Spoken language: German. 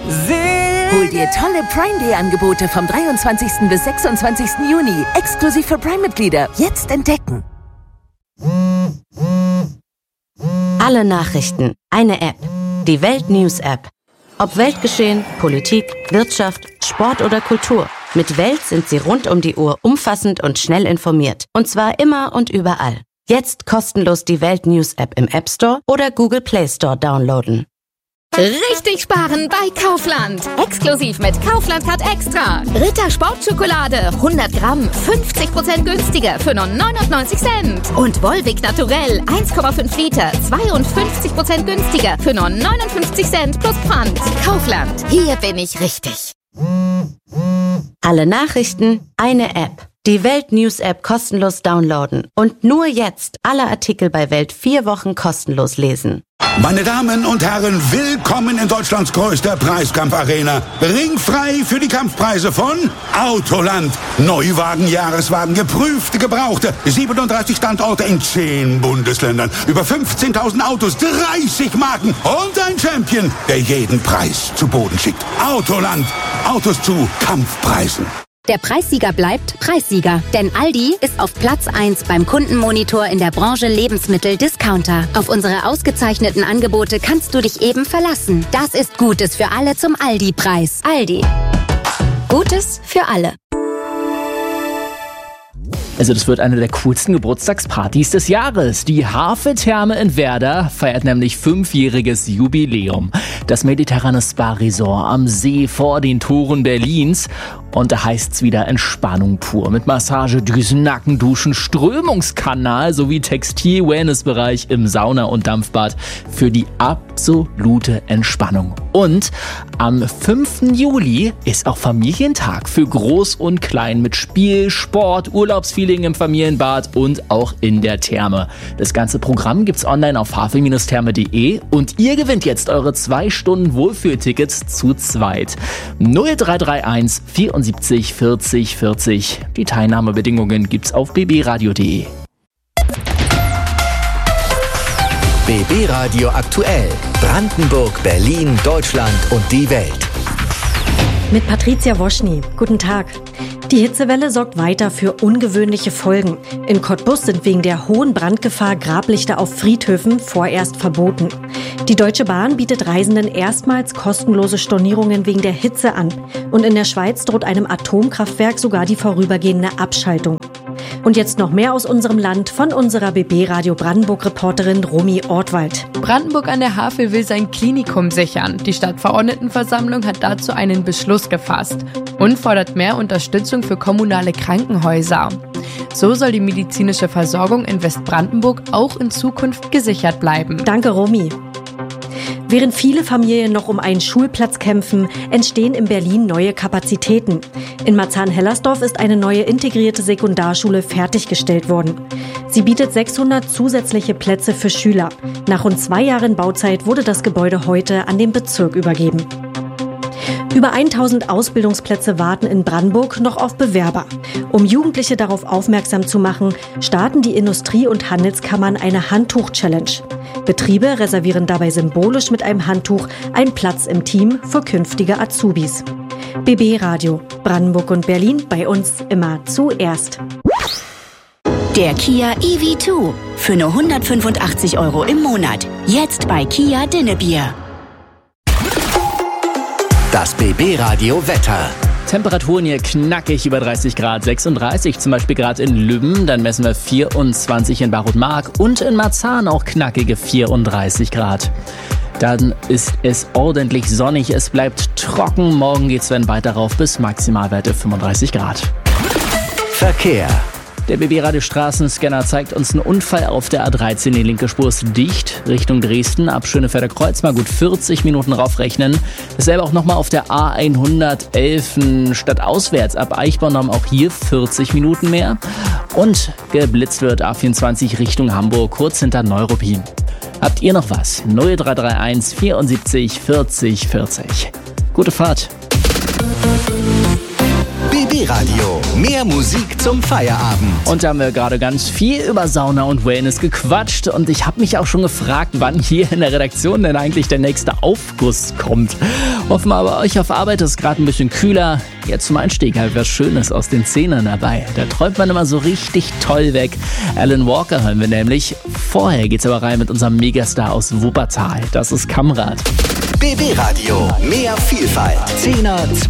Hol dir tolle Prime Day Angebote vom 23. bis 26. Juni. Exklusiv für Prime-Mitglieder. Jetzt entdecken. Alle Nachrichten, eine App. Die Welt News App. Ob Weltgeschehen, Politik, Wirtschaft, Sport oder Kultur. Mit Welt sind Sie rund um die Uhr umfassend und schnell informiert. Und zwar immer und überall. Jetzt kostenlos die Welt News App im App Store oder Google Play Store downloaden. Richtig sparen bei Kaufland. Exklusiv mit Kaufland Card Extra. Ritter Sportschokolade 100 Gramm 50% günstiger für nur 99 Cent. Und Volvic Naturell 1,5 Liter 52% günstiger für nur 59 Cent plus Pfand. Kaufland. Hier bin ich richtig. Alle Nachrichten, eine App. Die Welt News App kostenlos downloaden. Und nur jetzt alle Artikel bei Welt 4 Wochen kostenlos lesen. Meine Damen und Herren, willkommen in Deutschlands größter Preiskampfarena. Ringfrei für die Kampfpreise von Autoland. Neuwagen, Jahreswagen, geprüfte, gebrauchte. 37 Standorte in 10 Bundesländern. Über 15.000 Autos, 30 Marken und ein Champion, der jeden Preis zu Boden schickt. Autoland. Autos zu Kampfpreisen. Der Preissieger bleibt Preissieger, denn Aldi ist auf Platz 1 beim Kundenmonitor in der Branche Lebensmittel-Discounter. Auf unsere ausgezeichneten Angebote kannst du dich eben verlassen. Das ist Gutes für alle zum Aldi-Preis. Aldi. Gutes für alle. Also das wird eine der coolsten Geburtstagspartys des Jahres. Die Hafe-Therme in Werder feiert nämlich 5-jähriges Jubiläum. Das mediterrane Spa-Resort am See vor den Toren Berlins. Und da heißt's wieder Entspannung pur. Mit Massagedüsen, Nackenduschen, Strömungskanal sowie Textil-Wellness-Bereich im Sauna- und Dampfbad für die absolute Entspannung. Und am 5. Juli ist auch Familientag für Groß und Klein mit Spiel, Sport, Urlaubsfeeling im Familienbad und auch in der Therme. Das ganze Programm gibt's online auf hafe-therme.de und ihr gewinnt jetzt eure 2 Stunden Wohlfühltickets zu zweit. 0331 74 40 40. Die Teilnahmebedingungen gibt's auf bbradio.de. BB Radio aktuell. Brandenburg, Berlin, Deutschland und die Welt. Mit Patricia Woschny. Guten Tag. Die Hitzewelle sorgt weiter für ungewöhnliche Folgen. In Cottbus sind wegen der hohen Brandgefahr Grablichter auf Friedhöfen vorerst verboten. Die Deutsche Bahn bietet Reisenden erstmals kostenlose Stornierungen wegen der Hitze an. Und in der Schweiz droht einem Atomkraftwerk sogar die vorübergehende Abschaltung. Und jetzt noch mehr aus unserem Land von unserer BB Radio Brandenburg-Reporterin Romy Ortwald. Brandenburg an der Havel will sein Klinikum sichern. Die Stadtverordnetenversammlung hat dazu einen Beschluss gefasst und fordert mehr Unterstützung für kommunale Krankenhäuser. So soll die medizinische Versorgung in Westbrandenburg auch in Zukunft gesichert bleiben. Danke, Romy. Während viele Familien noch um einen Schulplatz kämpfen, entstehen in Berlin neue Kapazitäten. In Marzahn-Hellersdorf ist eine neue integrierte Sekundarschule fertiggestellt worden. Sie bietet 600 zusätzliche Plätze für Schüler. Nach rund 2 Jahren Bauzeit wurde das Gebäude heute an den Bezirk übergeben. Über 1000 Ausbildungsplätze warten in Brandenburg noch auf Bewerber. Um Jugendliche darauf aufmerksam zu machen, starten die Industrie- und Handelskammern eine Handtuch-Challenge. Betriebe reservieren dabei symbolisch mit einem Handtuch einen Platz im Team für künftige Azubis. BB Radio, Brandenburg und Berlin, bei uns immer zuerst. Der Kia EV2 für nur 185 € im Monat. Jetzt bei Kia Dinnebier. Das BB Radio Wetter. Temperaturen hier knackig über 30 Grad, 36 zum Beispiel Grad in Lübben, dann messen wir 24 in Barut-Mark und in Marzahn auch knackige 34 Grad. Dann ist es ordentlich sonnig, es bleibt trocken, morgen geht's dann weiter rauf bis Maximalwerte 35 Grad. Verkehr. Der BB-Radio Straßenscanner zeigt uns einen Unfall auf der A13. Die linke Spur ist dicht Richtung Dresden. Ab Schönefelder Kreuz mal gut 40 Minuten raufrechnen. Dasselbe auch nochmal auf der A111 stadtauswärts ab Eichborn haben auch hier 40 Minuten mehr. Und geblitzt wird A24 Richtung Hamburg, kurz hinter Neuruppin. Habt ihr noch was? 0331 74 40 40. Gute Fahrt. BB Radio. Mehr Musik zum Feierabend. Und da haben wir gerade ganz viel über Sauna und Wellness gequatscht. Und ich habe mich auch schon gefragt, wann hier in der Redaktion denn eigentlich der nächste Aufguss kommt. Offenbar bei euch auf Arbeit ist gerade ein bisschen kühler. Jetzt zum Einstieg halt was Schönes aus den Szenen dabei. Da träumt man immer so richtig toll weg. Alan Walker hören wir nämlich. Vorher geht's aber rein mit unserem Megastar aus Wuppertal. Das ist Kamrat. BB Radio. Mehr Vielfalt. 10er,